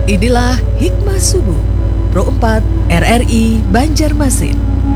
Inilah Hikmah Subuh Pro 4 RRI Banjarmasin.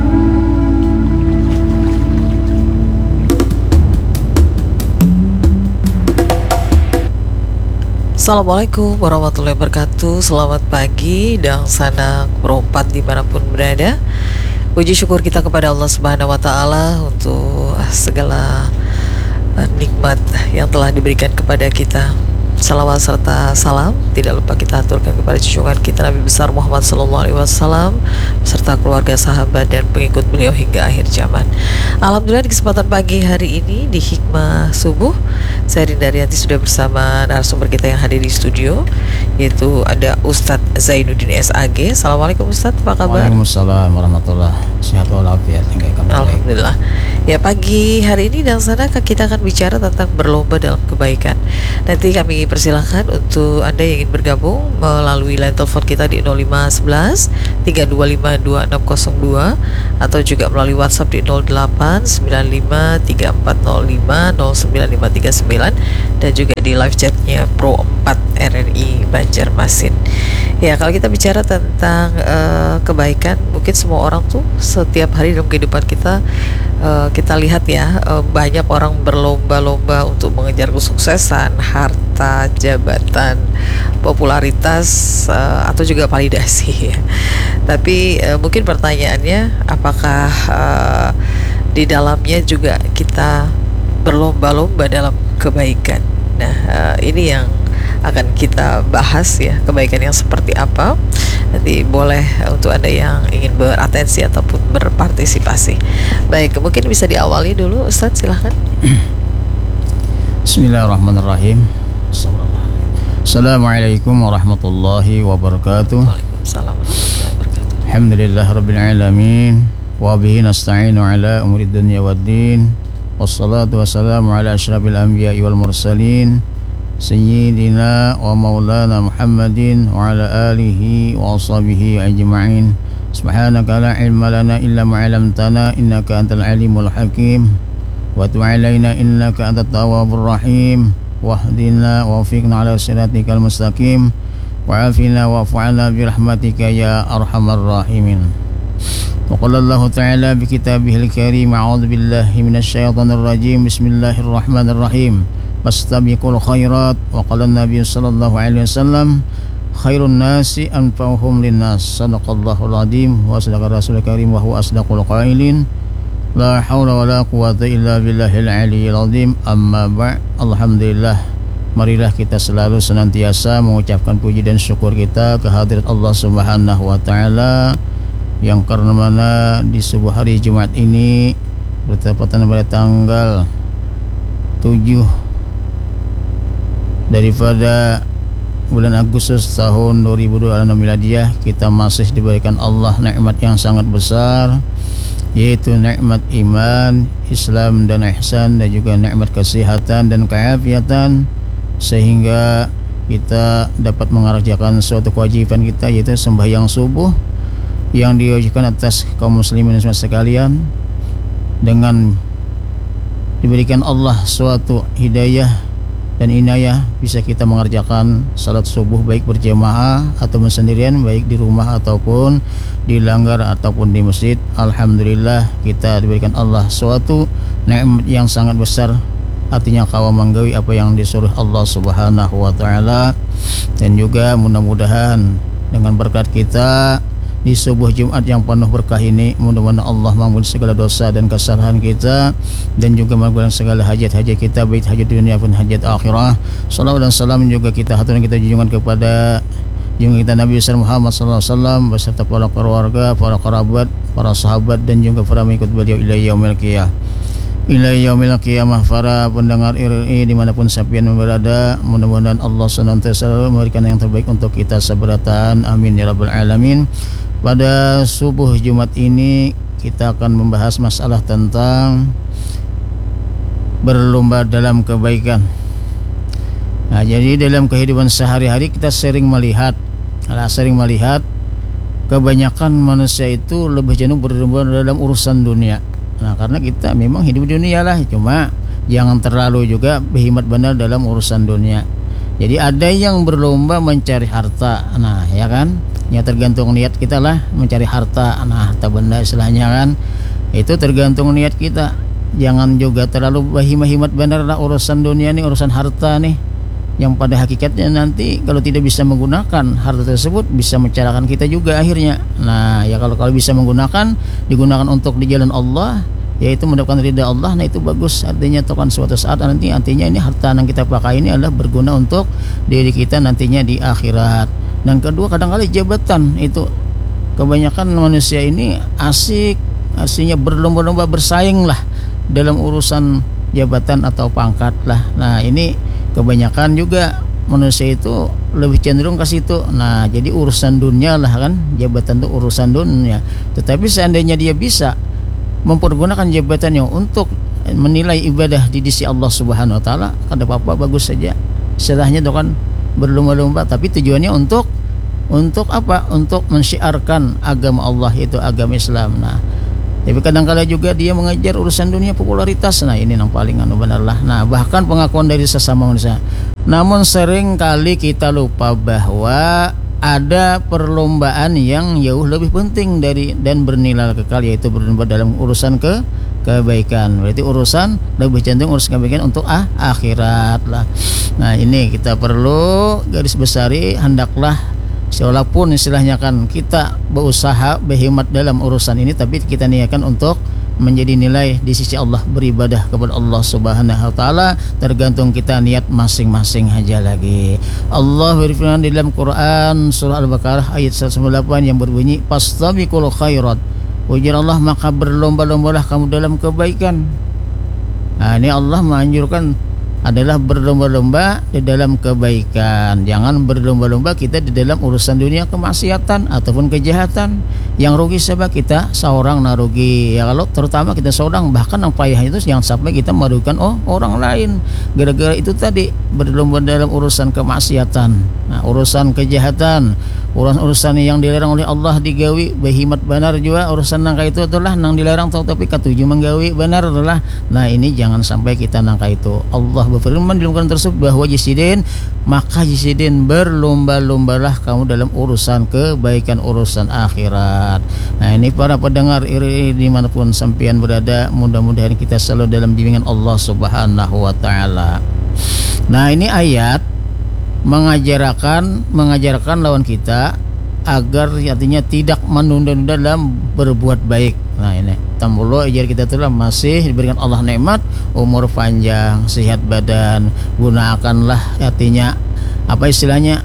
Assalamualaikum warahmatullahi wabarakatuh. Selamat pagi dan sanak Pro 4 dimanapun berada. Puji syukur kita kepada Allah Subhanahu wa Ta'ala untuk segala nikmat yang telah diberikan kepada kita. Salawat serta salam tidak lupa kita aturkan kepada junjungan kita Nabi besar Muhammad SAW beserta keluarga, sahabat dan pengikut beliau hingga akhir zaman. Alhamdulillah di kesempatan pagi hari ini di Hikmah Subuh, saya Rinda Rianti sudah bersama narasumber kita yang hadir di studio, yaitu ada Ustadz Zainuddin SAG. Assalamualaikum Ustadz, apa kabar? Waalaikumsalam warahmatullahi wabarakatuh. Sehat walafiat. Alhamdulillah. Ya, pagi hari ini dan sana kita akan bicara tentang berlomba dalam kebaikan. Nanti kami persilahkan untuk Anda yang ingin bergabung melalui line telepon kita di 0511 325 2602 atau juga melalui WhatsApp di 0895 3405 09539 dan juga di live chatnya Pro 4 RRI Banjarmasin. Ya, kalau kita bicara tentang kebaikan, mungkin semua orang tuh setiap hari dalam kehidupan kita kita lihat ya, banyak orang berlomba-lomba untuk mengejar kesuksesan, harta, jabatan, popularitas, atau juga validasi ya. Tapi mungkin pertanyaannya, apakah di dalamnya juga kita berlomba-lomba dalam kebaikan? Nah, ini yang akan kita bahas ya, kebaikan yang seperti apa. Nanti boleh untuk Anda yang ingin beratensi ataupun berpartisipasi. Baik, mungkin bisa diawali dulu Ustadz, silahkan. Bismillahirrahmanirrahim. Assalamualaikum warahmatullahi wabarakatuh. Waalaikumsalam warahmatullahi wabarakatuh. Alhamdulillah rabbil alamin wa bihi nasta'inu ala umuri dunya waddin. Wassalatu wassalamu ala asyrafil anbiya'i wal mursalin Sayyidina wa maulana Muhammadin wa ala alihi wa ashabihi ajma'in. Subhanaka la ilma lana illa ma 'allamtana innaka antal alimul hakim wa tub 'alaina innaka antat tawwabur rahim wahdina wa waffiqna ala siratikal mustaqim wa afina wa fa'alna bi rahmatika ya arhamar rahimin. Wa qala Allah ta'ala bi kitabihil karim a'udzu billahi minasy syaithanir rajim. Bismillahirrahmanirrahim. Fastabiqul khairat. Wa qala Nabi sallallahu alaihi wasallam khairun nasi anfa'uhum linnas. Sadaqallahul azim wa sadaqa rasulul karim wa huwa asdaqul qailin. La haula wala quwwata illa billahil aliyyil azim. Amma ba'. Alhamdulillah, marilah kita selalu senantiasa mengucapkan puji dan syukur kita kehadirat Allah Subhanahu wa taala, yang karena mana di sebuah hari Jumat ini bertepatan pada tanggal 7 daripada bulan Agustus tahun 2026 Miladiyah, kita masih diberikan Allah nikmat yang sangat besar, yaitu nikmat iman, Islam dan ihsan, dan juga nikmat kesehatan dan keafiatan, sehingga kita dapat mengerjakan suatu kewajiban kita, yaitu sembahyang subuh yang diwajibkan atas kaum muslimin semua sekalian. Dengan diberikan Allah suatu hidayah dan inayah, bisa kita mengerjakan salat subuh baik berjamaah ataupun sendirian, baik di rumah ataupun di langgar ataupun di masjid. Alhamdulillah, kita diberikan Allah suatu nikmat yang sangat besar, artinya kawa menggawi apa yang disuruh Allah Subhanahu wa taala. Dan juga mudah-mudahan dengan berkat kita di subuh Jumat yang penuh berkah ini, mudah-mudahan Allah mengampuni segala dosa dan kesalahan kita, dan juga mengabulkan segala hajat-hajat kita, baik hajat dunia pun hajat akhirah. Salawat dan salam juga kita haturkan, kita junjungan kepada junjungan kita Nabi besar Muhammad SAW beserta para keluarga, para kerabat, para sahabat, dan juga para mengikut beliau ila yaumil qiyamah. Ila yaumil qiyamah. Para pendengar RRI dimanapun sapian berada, mudah-mudahan Allah senantiasa memberikan yang terbaik untuk kita seberatan. Amin ya rabbal alamin. Pada subuh Jumat ini kita akan membahas masalah tentang berlomba dalam kebaikan. Nah, jadi dalam kehidupan sehari-hari kita sering melihat kebanyakan manusia itu lebih jenuh berlomba dalam urusan dunia. Nah, karena kita memang hidup di dunia lah, cuma jangan terlalu juga berhemat benar dalam urusan dunia. Jadi ada yang berlomba mencari harta. Nah, ya kan? Ya tergantung niat kita lah mencari harta. Nah, harta benda istilahnya kan. Itu tergantung niat kita. Jangan juga terlalu berhimat benar lah urusan dunia nih, urusan harta nih. Yang pada hakikatnya nanti kalau tidak bisa menggunakan harta tersebut bisa mencelakakan kita juga akhirnya. Nah, ya kalau bisa digunakan untuk di jalan Allah, yaitu mendapatkan ridha Allah, nah itu bagus. Artinya kan suatu saat nanti artinya ini harta yang kita pakai ini adalah berguna untuk diri kita nantinya di akhirat. Dan kedua, kadang-kadang jabatan itu kebanyakan manusia ini aslinya berlomba-lomba bersaing lah dalam urusan jabatan atau pangkat lah. Nah, ini kebanyakan juga manusia itu lebih cenderung ke situ. Nah, jadi urusan dunia lah kan, jabatan itu urusan dunia. Tetapi seandainya dia bisa mempergunakan jabatannya untuk menilai ibadah di sisi Allah Subhanahu wa taala, ada apa-apa, bagus saja. Istilahnya itu kan berlomba-lomba, tapi tujuannya untuk apa? Untuk mensyiarkan agama Allah, yaitu agama Islam. Nah, tapi kadang-kala juga dia mengejar urusan dunia, popularitas. Nah, ini yang paling benar lah. Nah, bahkan pengakuan dari sesama manusia. Namun sering kali kita lupa bahwa ada perlombaan yang jauh lebih penting dari dan bernilai kekal, yaitu berlomba dalam urusan kebaikan. Berarti urusan lebih cenderung urusan kebaikan untuk akhirat lah. Nah, ini kita perlu garis besari, hendaklah walaupun istilahnya kan kita berusaha berhemat dalam urusan ini, tapi kita niatkan untuk menjadi nilai di sisi Allah, beribadah kepada Allah Subhanahu wa taala, tergantung kita niat masing-masing aja lagi. Allah berfirman di dalam Quran surah Al-Baqarah ayat 198 yang berbunyi, "Fastabiqul khairat." Ujar Allah, maka berlomba-lombalah kamu dalam kebaikan. Nah, ini Allah menganjurkan adalah berlomba-lomba di dalam kebaikan. Jangan berlomba-lomba kita di dalam urusan dunia, kemaksiatan ataupun kejahatan. Yang rugi siapa? Kita seorang rugi. Ya kalau terutama kita seorang, bahkan yang payah itu jangan sampai kita merugikan orang lain. Gara-gara itu tadi berlomba dalam urusan kemaksiatan. Nah, urusan kejahatan, urusan yang dilarang oleh Allah digawi berhimat benar juga urusan nangka itu itulah nang dilarang tapi katuju menggawi benar itulah. Nah, ini jangan sampai kita nangka itu. Allah berfirman di Al-Quran tersebut bahwa maka berlomba-lombalah kamu dalam urusan kebaikan, urusan akhirat. Nah, ini para pendengar dimanapun sampean berada, mudah-mudahan kita selalu dalam bimbingan Allah Subhanahu wa taala. Nah, ini ayat mengajarkan lawan kita agar artinya tidak menunda-nunda dalam berbuat baik. Nah, ini tambah ajar kita telah masih diberikan Allah nikmat umur panjang, sehat badan. Gunakanlah artinya apa istilahnya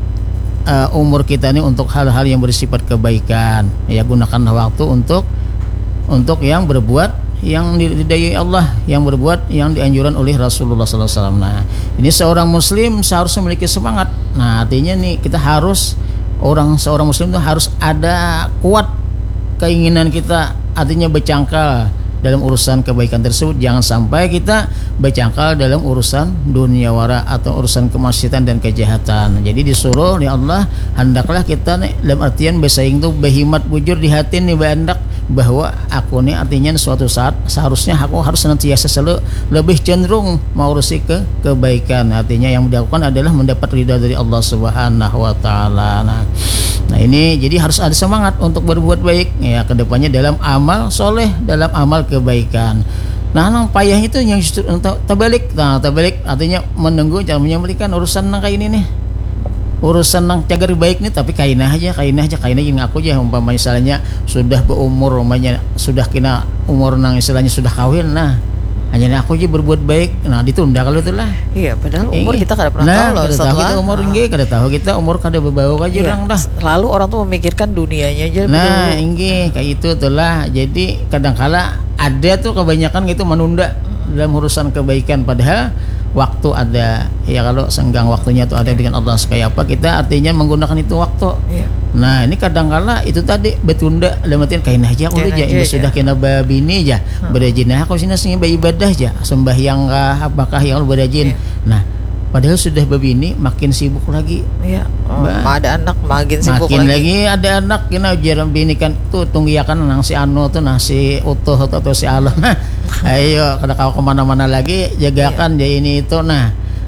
umur kita ini untuk hal-hal yang bersifat kebaikan. Ya, gunakanlah waktu untuk yang berbuat yang diridai Allah, yang berbuat yang dianjurkan oleh Rasulullah SAW. Nah, ini seorang muslim seharusnya memiliki semangat. Nah, artinya nih kita harus seorang muslim itu harus ada kuat keinginan kita, artinya bercangkal dalam urusan kebaikan tersebut. Jangan sampai kita bercangkal dalam urusan dunia wara atau urusan kemaksiatan dan kejahatan. Jadi disuruh oleh Allah, hendaklah kita nih dalam artian bersaing tuh berhimat bujur di hati nih, hendak bahwa aku nih artinya suatu saat seharusnya aku harus senantiasa selalu lebih cenderung mengurusi kebaikan. Artinya yang dilakukan adalah mendapat ridha dari Allah Subhanahu wa taala. Nah, ini jadi harus ada semangat untuk berbuat baik ya kedepannya dalam amal soleh, dalam amal kebaikan. Nah, nang payah itu yang justru terbalik. Nah, terbalik artinya menunggu jangan menyembelikan urusan nang kayak ini nih. Urusan nang cagar baik nih, tapi kainah aja yang aku aja umpamanya misalnya sudah berumur, umpamanya sudah kena umur nang istilahnya sudah kawin. Nah, hanya aku aja berbuat baik. Nah, ditunda kalau itulah. Iya, padahal umur kita kada pernah tahu loh. Tahu kita umur kada tahu kita umur kada berbau aja orang dah. Lalu orang tuh memikirkan dunianya aja. Nah, kayak itu itulah. Jadi kadang-kala ada tuh kebanyakan gitu menunda dalam urusan kebaikan, padahal waktu ada. Ya kalau senggang waktunya tuh ada dengan Allah kayak apa, kita artinya menggunakan itu waktu. Nah, ini kadang-kala itu tadi betunda dalam artian kain aja aku aja ini sudah kena babini aja berajin aku sini beribadah aja sembahyang apakah yang berajin. Nah, padahal sudah babini makin sibuk lagi. Iya. Ada anak makin sibuk lagi. Ada anak kena jarang bini kan tuh tunggiakan nang si Ano tuh nasi utuh atau si Alam. Ayo kada kau kemana-mana lagi jagakan dia ini itu. Nah,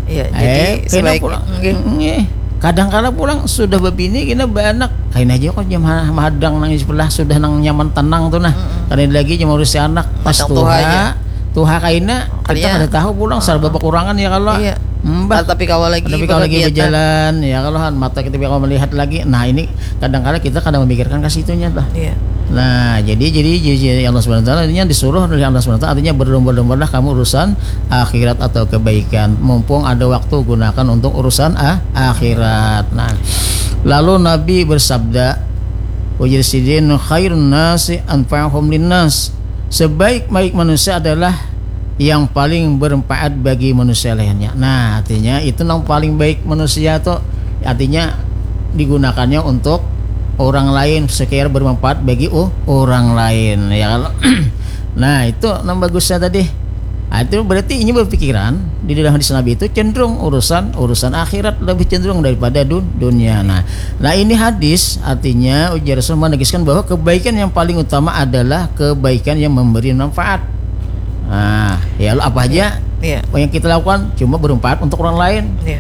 Iya, jadi kena sebaiknya pulang. Kadang-kadang pulang sudah bebini kena beranak. Kain aja kok jam hadang nang sebelah sudah nang nyaman tenang tuh nah. Karena lagi jam urus si anak pas Matang tuhanya. tuha kaina kita Kalian- ada tahu pulang sarba kekurangan ya kalau Iya. mbah. Tapi kalau lagi Tapi kalau lagi berkegiatan, berjalan ya kalau mata kita kalau melihat lagi, nah ini kadang-kadang kita kadang memikirkan ke situnya lah. iya. Nah, jadi Allah Subhanahu wa taala artinya disuruh oleh Allah Subhanahu wa taala artinya berlomba-lombalah kamu urusan akhirat atau kebaikan. Mumpung ada waktu gunakan untuk urusan akhirat. Nah, lalu Nabi bersabda, "Wajidin khairun nasi anfa'uhum linnas." Sebaik-baik manusia adalah yang paling bermanfaat bagi manusia lainnya. Nah, artinya itu yang paling baik manusia tuh artinya digunakannya untuk orang lain sekira bermanfaat bagi orang lain ya kalau nah itu yang bagusnya tadi. Nah, itu berarti ini berpikiran di dalam hadis Nabi itu cenderung urusan akhirat lebih cenderung daripada dunia. Nah ini hadis artinya ujar Rasul menegaskan bahwa kebaikan yang paling utama adalah kebaikan yang memberi manfaat. Nah ya apa aja Iya. yang kita lakukan cuma bermanfaat untuk orang lain. Iya.